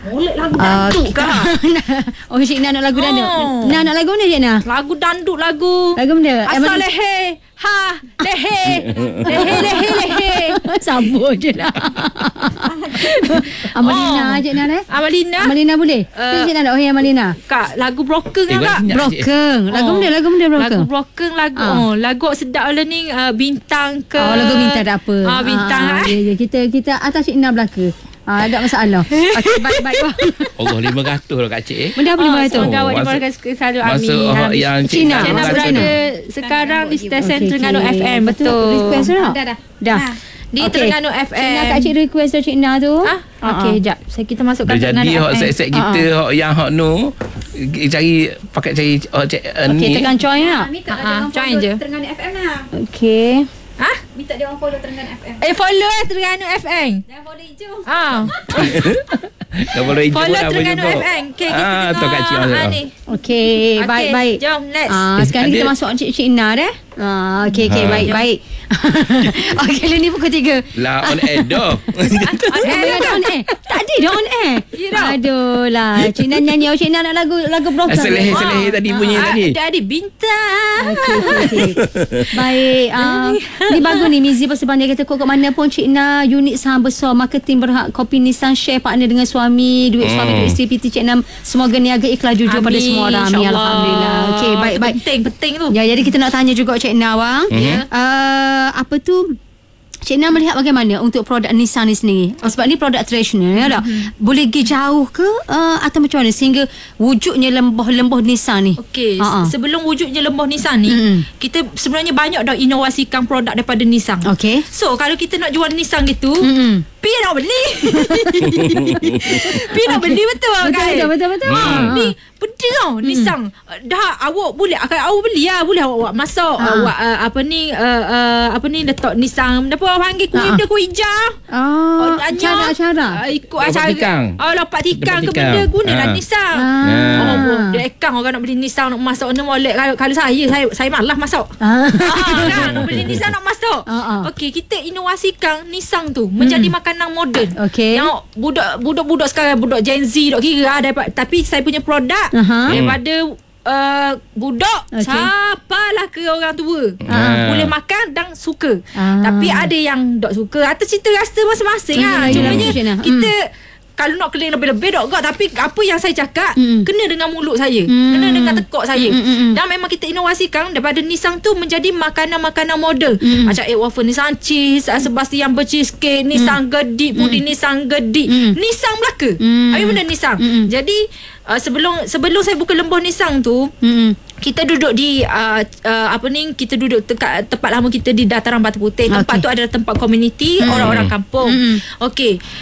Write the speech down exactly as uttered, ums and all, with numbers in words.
Boleh lagu dandut uh, kah? Oh, Cik Ina nak lagu Oh. dandut. Nak nak lagu mana Cik Ina? Lagu dandut lagu. Lagu mana? Asal lehe, ha, lehe, lehe, lehe, lehe. Sabur je lah. Amalina, Oh. Cik Ina eh? Amalina. Amalina boleh? Uh, Cik Ina nak oh Amalina. Kak, lagu broken Eh, kan kak? banyak. Broken. Lagu Oh. mana? Lagu mana broken? Lagu broken lagu. Ah. Oh, lagu sedap lah ni uh, bintang ke. Oh, lagu bintang tak apa. Ah, bintang Ah, ah. ya, ya. Kita kita atas Cik Ina belaka. Ah, tak masalah. Okey, baik-baik. Allah lima ratus lah Kak Cik eh. Benda apa Oh, lima ratus? semoga awak Oh, dimulakan selalu. Masa Amin. oh, Amin. yang Cik Cina. Ina Channel Masa berada Cina. sekarang di stesen Okey, Terengganu okey. F M. Betul. Request tak? Dah dah. Dah. Di Okey. Terengganu F M. Cik Ina kat Cik request tu Cik Ina tu. Ah, okey, jap. Saya kita masukkan Dia jadi Terengganu hot F M. set-set kita hot yang hot no cari pakai cari hot cek uh, Okey, ni. tekan join tak? Minta Ah, dia orang join follow je. Terengganu F M lah. Okey. Ha? Minta dia orang follow Terengganu F M. Eh, follow eh Terengganu F M. Jangan follow hijau. Ah. Dah boleh hijau Follow dah Terengganu boleh F jumpa. M. Okey, kita Ah, tengok. tu Kak Cik ah, masuk. ni. Okey, Okey, baik-baik. Jom, next. Ah, sekarang ni kita Ada- masuk Cik Cik Ina dah. Ah, okey okey Ha. baik baik. Okey, ni pukul tiga. Lah on air dah. On air Eh, dah on air. Tak ada dah on air. Ya dah. Aduh lah. Cik Ina nyanyi. Oh, Cik Ina nak lagu lagu broken. Seleh-seleh tadi bunyi Ah, tadi. Dah ada bintang. Okey, okey, okey. Baik. Uh, ni bagus ni. Mizi Persebaya dia kata kok mana pun Cik Ina unit saham besar. Marketing berhak kopi Nissan share partner dengan suami. Duit suami, Hmm. duit isteri P T Cik Ina. Semoga niaga ikhlas jujur pada semua orang. Amin. InsyaAllah. Alhamdulillah. Okey, baik, baik. Penting, penting tu. Ya, jadi kita nak tanya juga Cik Ina Wang. Mhm. Uh, apa tu? Cik Ina melihat bagaimana untuk produk Nissan ni sendiri? Sebab ni produk tradisional ya tak? Boleh pergi jauh ke uh, atau macam mana sehingga wujudnya lembah-lembah Nissan ni? Okey, Ha-ha. se- sebelum wujudnya lembah Nissan ni, Mm-mm. kita sebenarnya banyak dah inovasikan produk daripada Nissan. Okey. So, kalau kita nak jual Nissan gitu, Mm-mm. pi nak beli. pi nak beli betul Betul, kan? betul, betul, betul. Ha, Ha. ni benda tau Nissan. Dah awak boleh akan awak beli lah, boleh awak, awak masak, Ha. awak uh, apa ni uh, uh, apa ni letak Nissan. Apa orang panggil kuih Ha. dia kuih hijau. Oh, Tanya, cara-cara. uh, ikut Lopak acara. tikang. Oh, lopak tikang ke Lopak tikang. benda gunalah Ha. Nissan. Ah. Oh, oh, dia ekang orang nak beli Nissan nak masak ni molek. Kalau, kalau saya, saya saya malas masak. Ah. Ah, kan nak beli Nissan nak masak. Ah, ah. Okey, kita inovasikan Nissan tu menjadi makanan moden. Okey. Yang budak budak-budak sekarang budak Gen Z dok kira ah, dapat tapi saya punya produk Aha. daripada uh, budak Okey. siapalah ke orang tua. Ah. Boleh makan dan suka. Ah. Tapi ada yang dok suka atau cerita rasa masing-masing Hmm, ah. yelah, Cumanya yelah, yelah. kita kalau nak claim lebih-lebih dok gak, tapi apa yang saya cakap Mm. kena dengan mulut saya, Mm. kena dengan tekak saya. Mm, mm, mm. Dan memang kita inovasikan daripada Nissan tu menjadi makanan-makanan model. Mm. Macam egg waffle Nissan cheese, mm. Sebastian cheesecake, Nissan gedik, puding Nissan gedik, Mm. Nissan Melaka. Mm. Habis benda Nissan. Mm. Jadi uh, sebelum sebelum saya buka lembah Nissan tu, Mm-mm. kita duduk di uh, uh, apa ni kita duduk dekat tempat lama kita di dataran Batu Putih. Tempat Okey. tu adalah tempat komuniti Mm. orang-orang kampung. Mm. Okey.